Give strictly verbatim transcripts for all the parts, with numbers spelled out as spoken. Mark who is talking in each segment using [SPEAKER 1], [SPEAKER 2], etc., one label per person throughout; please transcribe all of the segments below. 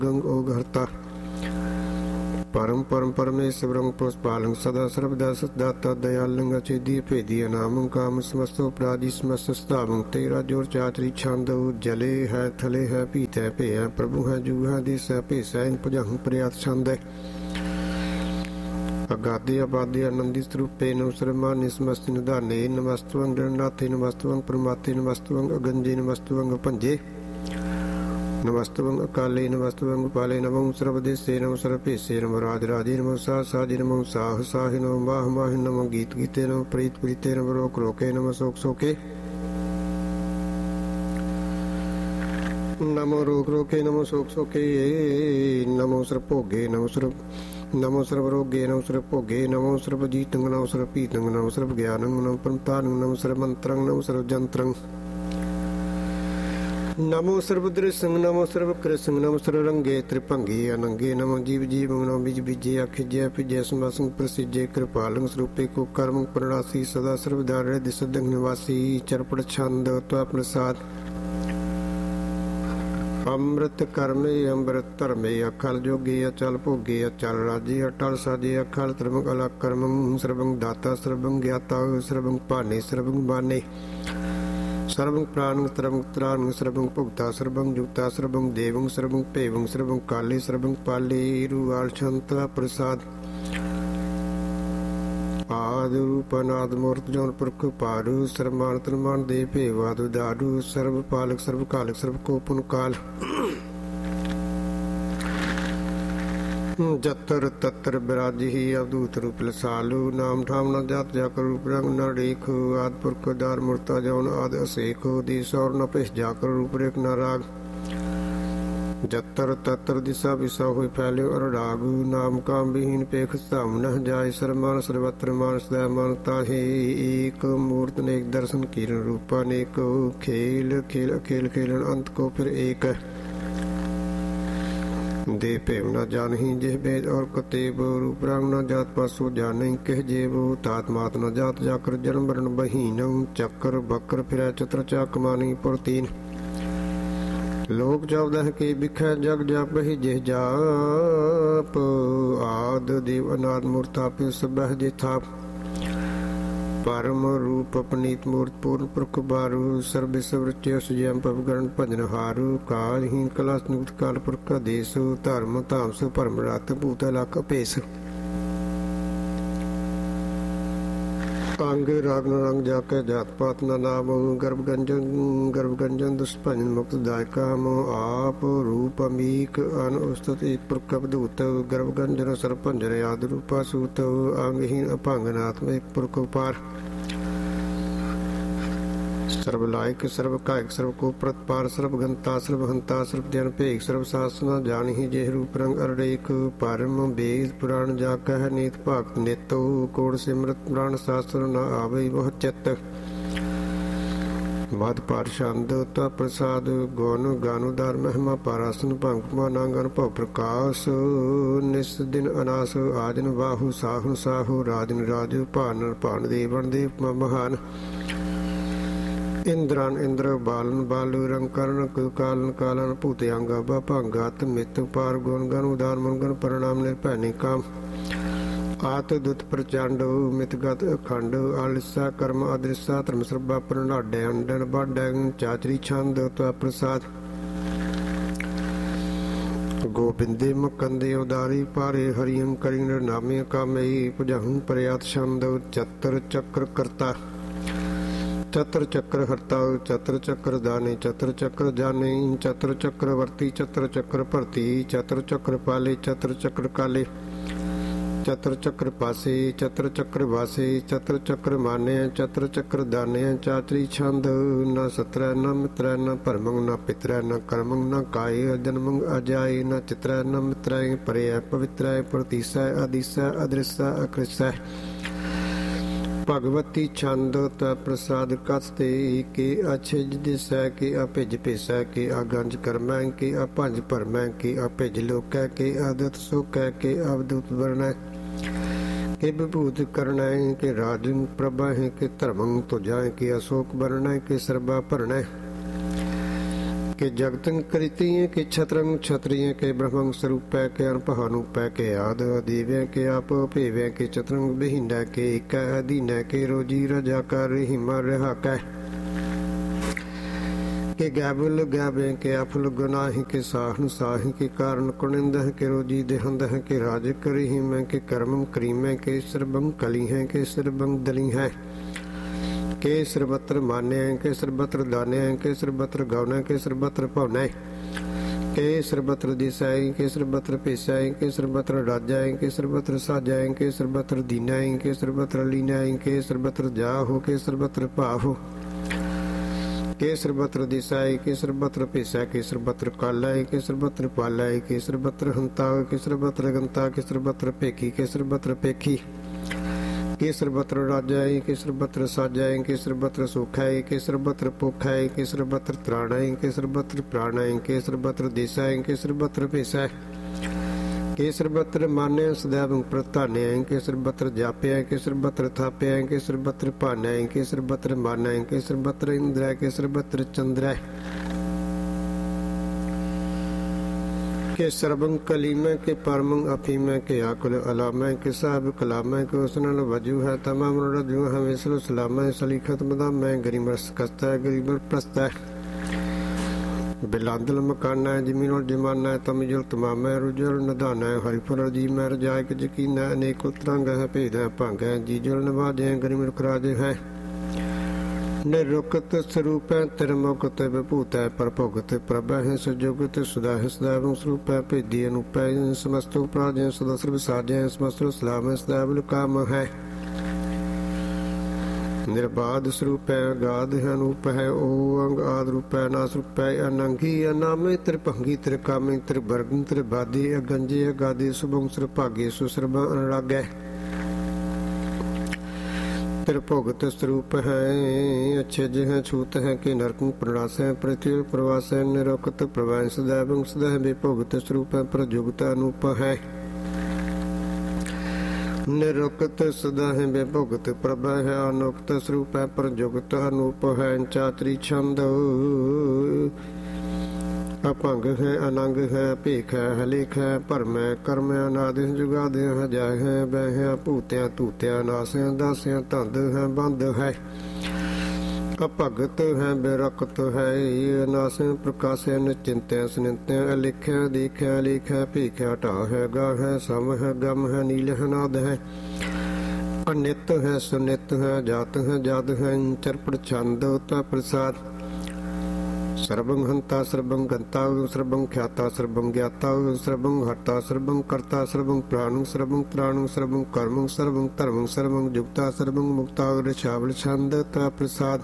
[SPEAKER 1] ਗੰਗ ਓਗ ਹਰਤਾ ਪਰਮ ਪਰਮ ਪਰਮੇਸ਼ਵਰੰ ਪੁਸ਼ਪਾਲੰ ਸਦਾ ਸਰਬਦਾ ਸਦਾਤਾ ਦਇਆਲੰ ਅਚੇਦੀ ਭੇਦੀ ਅਨਾਮੰ ਕਾਮ ਸਮਸਤੋ ਅਪਰਾਧੀ ਸਮਸਤ ਸਤਾਵੰ ਤੇਰਾ ਜੋਰ ਚਾਤਰੀ ਛੰਦ ਜਲੇ ਹੈ ਥਲੇ ਹੈ ਪੀਤੈ ਭੇਆ ਪ੍ਰਭੂ ਹੈ ਜੂ ਹੈ ਦੇਸੈ ਭੇਸੈ ਭੁਜਹੁ ਪ੍ਰਿਆਤ ਛੰਦ ਹੈ ਅਗਾਦੇ ਆਬਾਦੇ ਆਨੰਦੀ ਸਰੂਪੇ ਨਮਸਰਮਾਨਿ ਸਮਸਤਿ ਨਿਧਾਨੇ ਨਮਸਤਵੰ ਗਣਨਾਥੇ ਨਮਸਤਵੰ ਪਰਮਾਤੇ ਨਮਸਤਵੰ ਅਗੰਜੇ ਨਮਸਤਵੰ ਭੰਜੇ ਨਮਸਤਵੰ ਅਕਾਲੇ ਨਮਸਤਵੰ ਪਾਲੇ ਨਮੋ ਸਰਬਦੇਸੇ ਨਮੋ ਸਰਭੇਸੇ ਨਮੋ ਰਾਜ ਰਾਜੇ ਨਮੋ ਸਾਹ ਸਾਜੇ ਨਮੋ ਸਾਹ ਸਾਹਿ ਨਮੋ ਮਾਹ ਮਾਹਿ ਨਮੋ ਗੀਤ ਗੀਤੇ ਨਮੋ ਪ੍ਰੀਤ ਪ੍ਰੀਤੇ ਨਮੋ ਰੋਕ ਰੋਕੇ ਨਮੋ ਸੋਕ ਸੋਕੇ ਨਮੋ ਰੋਕ ਰੋਕੇ ਨਮੋ ਸੋਕ ਸੋਕੇ ਨਮੋ ਸਰ ਭੋਗੇ ਨਮੋ ਸਰ ਨਮੋ ਸਰਬ ਰੋਗੇ ਨਮੋ ਸਰਬ ਭੋਗੇ ਨਮੋ ਸਰਬ ਜੀਤੰ ਨਮੋ ਸਰਬ ਪੀਤੰ ਨਮੋ ਸਰਬ ਗਿਆਨੰ ਨਮੋ ਪਰਮਤਾਨੰ ਨਮੋ ਸਰਬ ਮੰਤਰੰ ਨਮੋ ਸਰਬ ਜੰਤਰੰ ਨਮੋ ਸਰਬ ਦ੍ਰਿਸ਼ੰ ਨਮੋ ਸਰਬ ਕ੍ਰਿਸ਼ੰ ਨਮੋ ਸਰਬ ਰੰਗੇ ਤ੍ਰਿਭੰਗੇ ਅਨੰਗੇ ਨਮੋ ਜੀਵ ਜੀਵ ਨਮੋ ਬਿਜ ਬਿਜੇ ਅਖਿਜੈ ਪਿਜੈ ਸਮਸੰ ਪ੍ਰਸਿਜੇ ਕਿਰਪਾਲੰ ਸਰੂਪੇ ਕੋ ਕਰਮ ਪ੍ਰਣਾਸੀ ਸਦਾ ਸਰਬਦਾ ਰਹਿ ਦਿਸਦੰ ਨਿਵਾਸੀ ਚਰਪੜ ਛੰਦ ਤਵਾ ਪ੍ਰਸਾਦ ਅੰਮ੍ਰਿਤ ਕਰਮੇ ਅੰਮ੍ਰਿਤ ਧਰਮੇ ਅਖਲ ਜੋਗੇ ਅਚਲ ਭੋਗੇ ਅਚਲ ਰਾਜੇ ਅਟਲ ਸਾਜੇ ਅਖਲ ਧਰਮੰ ਅਲਕ ਕਰਮੰ ਸਰਬੰ ਦਾਤਾ ਸਰਬੰ ਗਿਆਤਾ ਸਰਬੰ ਭਾਨੇ ਸਰਬੰ ਬਾਨੇ ਸਰਬੰ ਪ੍ਰਾਣੰ ਸਰਬੰ ਤਰਾਣੰ ਸਰਬੰ ਭੁਗਤਾ ਸਰਬੰ ਜੁਗਤਾ ਸਰਬੰ ਦੇਵੰ ਸਰਬੰ ਭੇਵੰ ਸਰਬੰ ਕਾਲੇ ਸਰਬੰ ਪਾਲੇ ਰੂਵਾਲ ਛੰਤਰਾ ਪ੍ਰਸਾਦ ਆਦਿ ਰੂਪ ਅਨਾਦਿ ਮੂਰਤ ਜੋਨ ਪੁਰਖ ਪਾਰੂ ਸਰਮਾਨ ਤਰਮਾਨ ਦੇ ਭੇਵਾਦ ਦਾਰੂ ਸਰਬ ਪਾਲਕ ਸਰਬ ਕਾਲਕ ਸਰਬ ਕੋ ਪੁਨ ਕਾਲ ਜਤਰ ਤਤਰ ਬਿਰਾਜਿ ਅਵਧੂਤ ਰੂਪ ਲਸਾਲੂ ਨਾਮ ਠਾਮ ਨ ਜਾਤ ਜਾ ਕਰ ਰੂਪ ਰੰਗ ਨ ਰੇਖ ਆਦਿ ਪੁਰਖ ਦਾਰ ਮੁਰਤਾ ਜੋਨ ਆਦਿ ਅਸੇਖ ਦੀ ਸੌਰ ਨ ਪਿਸ ਜਾ ਕਰ ਰੂਪ ਰੇਖ ਨ ਰਾਗ ਜਤਰ ਤਤਰ ਦਿਸਾ ਵਿਸਾ ਹੋਇ ਫੈਲਿਓ ਅਰੜਾਗ ਨਾਮ ਕਾਮ ਵਿਹੀਨ ਪੇਖ ਧਮ ਨ ਜਾਇ ਸਰਮਾਨ ਸਰਵਤਰ ਮਾਨ ਸਦਾ ਮਨ ਤਾਹੇ ਏਕ ਮੂਰਤ ਨੇਕ ਦਰਸ਼ਨ ਕੀਰਨ ਰੂਪਾ ਨੇਕ ਖੇਲ ਖੇਲ ਖੇਲ ਖੇਲਣ ਅੰਤ ਕੋ ਫਿਰ ਏਕ ਦੇ ਭੇਵ ਨ ਜਾਨਹੀ ਜਿਹ ਬੇਦ ਔਰ ਕਤੇਬ ਰੂਪ ਰੰਗ ਨ ਜਾਤ ਪਾਸੋ ਜਾਣੈ ਕਹਿ ਜੇਬ ਤਾਤ ਮਾਤ ਨ ਜਾਤ ਜਾਕਰ ਜਨਮ ਮਰਨ ਬਹੀਨ ਚੱਕਰ ਬਕਰ ਫਿਰੈ ਚਤਰ ਚਾਕ ਮਾਨੀ ਪੁਰਤੀਨ ਲੋਕ ਜਪਦਾ ਹੈ ਕਿ ਬਿਖੈ ਜਗ ਜਪ ਹੀ ਜਿਹ ਜਾਪ ਆਦ ਦੇਵ ਅਨਾਦ ਮੂਰਤ ਆਪੇ ਸਬਹਿ ਜੇ ਥਾਪ ਪਰਮ ਰੂਪ ਪਨੀਤ ਮੂਰਤ ਪੂਰਨ ਪੁਰਖ ਬਾਰੂ ਸਰਬੇ ਸਵਰਚੇ ਸੁਜੈਮ ਪਵਗਰਨ ਭਜਨ ਹਾਰੂ ਕਾਲਹੀਨ ਕਲਾਸ ਨਿਕਟ ਕਾਲ ਪੁਰਖ ਦੇਸ ਧਰਮ ਧਾਮ ਸ ਭਰਮ ਰਤ ਭੂਤ ਲਖ ਭੇਸ ਅੰਗ ਰਾਗ ਨ ਰੰਗ ਜਾ ਕੇ ਜਾਤ ਪਾਤ ਨ ਨਾਮ ਗਰਭ ਗੰਜਨ ਗਰਭ ਗੰਜਨ ਦੁਸ ਭਜਨ ਮੁਕਤ ਦਾਇਕਾ ਮੋ ਆਪ ਰੂਪ ਅਮੀਕ ਅਨ ਉਸਤਤ ਇੱਕ ਪੁਰਖ ਅਵਧੂਤ ਗਰਭ ਗੰਜਨ ਸਰ ਭੰਜਰ ਆਦਿ ਰੂਪਾ ਸੂਤ ਅੰਗਹੀਨ ਅਭੰਗਨਾਤਮ ਇੱਕ ਪੁਰਖ ਉਪਾਰ ਸਰਬ ਲਾਇਕ ਸਰਬ ਕਾਇਕ ਸਰਬ ਕੋ ਪ੍ਰਤਪਾਰ ਸਰਬ ਗੰਤਾ ਸਰਬ ਹੰਤਾ ਸਰਬ ਜਨ ਭੇਗ ਸਰਬ ਸਾਸਨਾ ਜਾਣਹੀ ਜਿਹ ਰੂਪ ਰੰਗ ਅਰੜੇਕ ਪਰਮ ਬੇਦ ਪੁਰਾਣ ਜਾ ਕਹਿ ਨੀਤ ਭਗਤ ਨਿਤੋ ਕੋੜ ਸਿਮਰਤ ਪ੍ਰਾਣ ਸ਼ਾਸਤਰ ਨ ਆਵੇ ਬਹੁ ਚਿਤ ਮਦ ਪਾਰ ਛੰਦ ਤਾ ਪ੍ਰਸਾਦ ਗੁਣ ਗਾਨੁਦਾਰ ਮਹਿਮਾ ਪਾਰਾਸਨ ਭੰਗ ਮਾਨਾਂਗਨ ਭਉ ਪ੍ਰਕਾਸ਼ ਨਿਸ ਦਿਨ ਅਨਾਸ ਆਜਨ ਬਾਹੂ ਸਾਹੁ ਸਾਹੂ ਰਾਜਨ ਰਾਜ ਭਾਨ ਭਾਨ ਦੇਵਨ ਦੇਵ ਮਹਾਨ ਇੰਦਰਨ ਇੰਦਰ ਬਾਲਨ ਬਾਲੂ ਰੰਗ ਕਰਨ ਕਾਲਨ ਕਾਲਨ ਭੂਤ ਅੰਗਾ ਬਾ ਭੰਗਤ ਮਿਤ ਪਾਰ ਗੁਣ ਗਨ ਉਦਾਨ ਮਨਗਨ ਪ੍ਰਣਾਮ ਨੇ ਭੈਨੀ ਕਾਮ ਆਤ ਦੁਤ ਪ੍ਰਚੰਡ ਮਿਤਗਤ ਅਖੰਡ ਆਲਿਸਾ ਕਰਮ ਅਦ੍ਰਿਸਾ ਧਰਮ ਸਰਬਾ ਪ੍ਰਣਾਡੇ ਅੰਡਨ ਬਾਡੈ ਚਾਚਰੀ ਛੰਦ ਤਵਾ ਪ੍ਰਸਾਦ ਗੋਬਿੰਦੇ ਮਕੰਦੇ ਉਦਾਰੀ ਪਾਰੇ ਹਰੀਮ ਕਰਿੰਦਰ ਨਾਮੇ ਕਾਮਈ ਭੁਜਹੁ ਪ੍ਰਿਆਤ ਛੰਦ ਚਤਰ ਚੱਕਰ ਕਰਤਾ ਚਤਰ ਚੱਕਰ ਹਰਤਾ ਚਤਰ ਚੱਕਰ ਦਾਨੇ ਚਤਰ ਚੱਕਰ ਜਾਣੇ ਚਤਰ ਚੱਕਰ ਵਰਤੀ ਚਤਰ ਚੱਕਰ ਭਰਤੀ ਚਤਰ ਚੱਕਰ ਪਾਲੇ ਚਤਰ ਚੱਕਰ ਕਾਲੇ ਚਤਰ ਚੱਕਰ ਪਾਸੇ ਚਤਰ ਚੱਕਰ ਵਾਸੇ ਚਤਰ ਚੱਕਰ ਮਾਨੇ ਚਤਰ ਚੱਕਰ ਦਾਨੇ ਚਾਤਰੀ ਛੰਦ ਨ ਸਤਰੈ ਨ ਮਿਤਰੈ ਨ ਭਰਮੰ ਨ ਪਿਤਰੈ ਨ ਕਰਮੰ ਨ ਕਾਏ ਜਨਮੰ ਅਜਾਏ ਨ ਚਿਤਰੈ ਨ ਮਿਤਰੈ ਪਰਿਐ ਪਵਿੱਤਰੈ ਪ੍ਰਤੀਸੈ ਅਦੀਸੈ ਅਦ੍ਰਿਸੈ ਅਕ੍ਰਿਸੈ ਭਗਵਤੀ ਛੰਦ ਤ ਪ੍ਰਸਾਦ ਕਸਤੇ ਕੇ ਅਛਿਜ ਦਿਸੈ ਕੇ ਅਭਿਜ ਭੇਸੈ ਕੇ ਅਗੰਜ ਕਰਮੈ ਕੇ ਅਭੰਜ ਭਰਮੈ ਕੇ ਅਭਿਜ ਲੋਕੈ ਕੇ ਆਦਤ ਸੋਕੈ ਕੇ ਅਵਧੂਤ ਵਰਣੈ के विभूत करणय के राजन प्रभय के धर्मं तुजाय के अशोक वर्णय के सर्वा भरणय के जगतंग करितिय के छत्रंग क्षत्रिय के ब्रह्मंग स्वरूप के अनपहानुप के आद दिव्य के आप भेव्य के चतुरंग बिहिंड के एक अधीन के रोजी रजा कर हिमा रहा कै के गैबुल गैबे के अफुल गुनाहि के साहन साहि के कारण कुनिंद के रोजी देहंद के राज करी हिम के कर्मम करीम के सरबंग कली है के सरबंग दली है के सरबत्र मान्य के सरबत्र दान्य के सरबत्र गौन के सरबत्र पौन के सरबत्र दिशाई के सरबत्र पेशाई के सरबत्र राजाएं के सरबत्र साजाएं के सरबत्र दीनाएं के सरबत्र लीनाएं के सरबत्र जाहो के सरबत्र पाहो के सरबत्र दिशाई के सरबत्र पेशा के सरबत्र कालाय के सरबत्र पालाय के सरबत्र हंता के सरबत्र गंता के सरबत्र पेखी के सरबत्र पेखी के सरबत्र राजाय के सरबत्र साजाय के सरबत्र सुखाय के सरबत्र पोखाय के सरबत्र त्राणाय के सरबत्र प्राणाय के सरबत्र दिशाय के सरबत्र पेशा के सरबत्र मान्य सदैव प्रतान्य के सरबत्र जाप्य के सरबत्र थाप्य के सरबत्र पान्य के सरबत्र मान्य के सरबत्र इंद्र के सरबत्र चंद्र के सरबंग कलीम के परमंग अफीम के आकुल अलाम के साहब कलाम के उसनल वजू है तमाम रजू है विसल सलाम सलीखत मदाम गरीमरस कस्ता गरीबर प्रस्ता बिलांदल मकाना है जमीन और जमाना है तमजुल तमाम है रुजल नदाना है हरिफुर अजीम है रजाय के यकीन है अनेक तरंग है भेद है भंग है जीजल नवाज है गरीब राज है निरुक्त स्वरूप है तिरमुक्त विभूत है परभुगत प्रभ है सुजुगत सुधा है सदैव स्वरूप है भेदी अनुप है समस्त उपराज है सदा सर्व साज है समस्त सलाम है सदैव काम है निर्बाध स्वरूप है गाध है अनूप है ओ अंग आद रूप है नास रूप है अनंगी अनामे त्रिभंगी त्रिकामी त्रिवर्गं त्रिबादी अगंजे अगादि शुभं सुरभाग्य सुसर्भ अनुराग है त्रिभुगत स्वरूप है अच्छेज है छूत है कि नरकं प्रणास है पृथ्वी प्रवास है निरुक्त प्रवाह सदैव सदैव विभुगत स्वरूप है प्रजुगत अनूप है निरुक्त सदा है विभुगत प्रभ है अनुक्त स्वरूप है प्रजुगत अनूप है चातरी छंद अपंग है अनंग है भीख है हलिख है परम है कर्म है अनादि जुगाद है जय है बह है भूत्या तूत्या नास है दास है धंध है बंद है अभगत है बेरकत है नास है प्रकाश है निश्चिंत है स्नित है लिख है दीख है लिख है भीख है हटा है गा है सम है गम है नील है नाद है अनित है सुनित है जात है जाद है चरपड़ छंद होता प्रसाद सर्वं हंता सर्वं गंता सर्वं ख्याता सर्वं ज्ञाता सर्वं हर्ता सर्वं कर्ता सर्वं प्राणं सर्वं त्राणं सर्वं कर्मं सर्वं धर्मं सर्वं जुक्ता सर्वं मुक्ता ऋषावल छंदता प्रसाद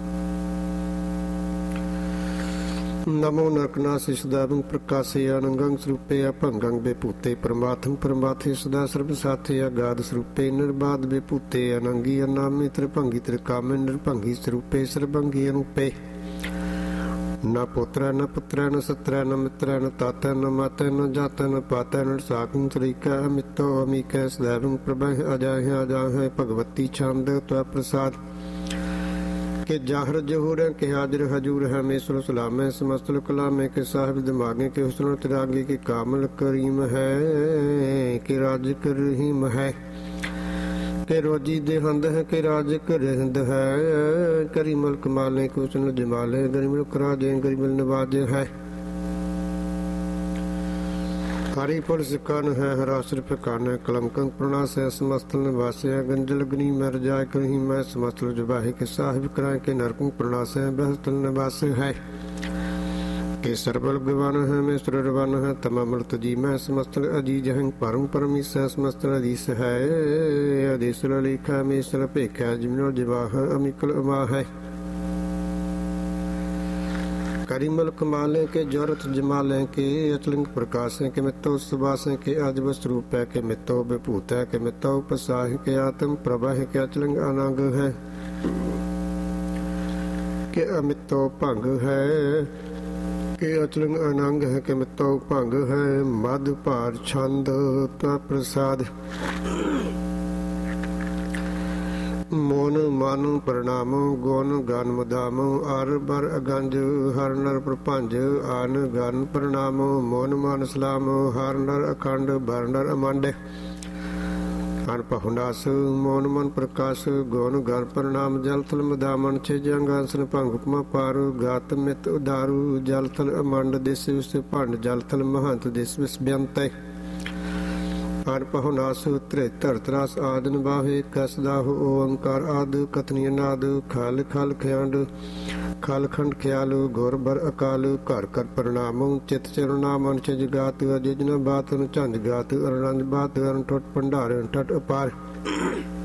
[SPEAKER 1] नमो नरकनासी सदैवं प्रकाशे अनंगं स्वरूपे अभंगं विभूते परमात्म परमात्थे सदा सर्व साथे अगाध स्वरूपे निर्बाध विभूते अनंगी अनामी त्रिभंगी त्रिकामे निर्भंगी स्वरूपे सर्वंगी अनुपे न पुत्र न पुत्र न सत्र न मित्र न तात न मात न जात न पात न साकं तरीका अमितो अमीक सदैवं प्रभः अजय अजय भगवती छंद त्व प्रसाद के जाहर जहूर के हाजिर हजूर है मेसर सलाम है समस्त कलाम के साहिब दिमागे के हुस्न तिरागे के कामल करीम है के राज कर रहीम है के रोजी देहंद है के राज करहिंद है करी मलक माले को हुस्न जमाल है गरीब कराजे गरीब नवाज है हरि फल सिकान है हरा सिर्फ कान है कलमकं प्रणास है समस्त निवास है गंजल गनी मर जाय कहीं मैं समस्त जुबाही के साहिब कराए के नरकं प्रणास है बहस्तल निवास है के सरबल गवान है में सुरवान है तमाम तजी मैं समस्त अजीज हैं परम परमीस है समस्त अधीस है अधीस लिखा में सर पेखा जिमिनो जिवाह अमिकल अमा है करीमल कमाले के जौरत जमाले के अचलिंग प्रकाश है के मित्तो सुबास है के अजब स्वरूप है के मित्तो विभूत है के मित्तो उपसाह के आत्म प्रभा है के अचलिंग अनंग है के अमित्तो भंग है के अचलिंग अनंग है के मित्तो भंग है मद भार छंद प्रसाद ਮੋਨ ਮਨ ਪ੍ਰਣਾਮ ਗੁਣ ਗਨ ਮੁਦਾਮ ਅਰ ਬਰ ਅਗੰਜ ਹਰ ਨਰ ਪ੍ਰਪੰਜ ਆਨ ਗਨ ਪ੍ਰਣਾਮ ਮੋਨ ਮਨ ਸਲਾਮ ਹਰ ਨਰ ਅਖੰਡ ਬਰ ਨਰ ਅਮੰਡ ਅਨ ਪਹੁਨਾਸ ਮੋਨ ਮਨ ਪ੍ਰਕਾਸ਼ ਗੁਣ ਗਨ ਪ੍ਰਣਾਮ ਜਲ ਥਲ ਮਦਾਮਨ ਛੇ ਜੰਗ ਅੰਸਨ ਭੰਗ ਉਪਮਾ ਪਾਰੂ ਗਾਤ ਮਿਤ ਉਦਾਰੂ ਜਲ ਥਲ ਅਮੰਡ ਦਿਸ ਵਿਸ ਭੰਡ ਜਲ ਥਲ ਮਹੰਤ ਦਿਸ ਵਿਸ ਬਿਅੰਤੈ ਅਨ ਪਹੁਨਾਸ ਤ੍ਰੇ ਧਰਤਰਾਸ ਆਦਿ ਨਿਬਾਹੇ ਕਸ ਦਾਹੁ ਓੰਕਾਰ ਆਦ ਕਥਨੀ ਨਾਦ ਖਲ ਖਲ ਖਿਆੰਡ ਖਲ ਖੰਡ ਖਿਆਲੂ ਗੁਰ ਬਰ ਅਕਾਲ ਘਰ ਕਰ ਪ੍ਰਣਾਮੁ ਚਿਤ ਚਰਨਾ ਮਨ ਚ ਜਗਾਤ ਅਜਿਜਨ ਬਾਤ ਝੰਜ ਗਾਤ ਅਰਨੰਜ ਬਾਤ ਅਰਨ ਠਟ ਭੰਡਾਰ ਠਟ ਅਪਾਰ